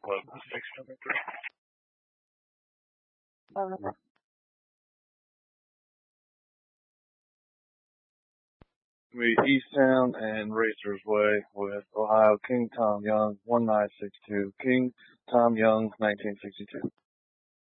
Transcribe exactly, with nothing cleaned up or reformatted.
Level six coming through. Uh, We Easttown and Racers Way with Ohio King Tom Young, one nine six two. King Tom Young, nineteen sixty-two.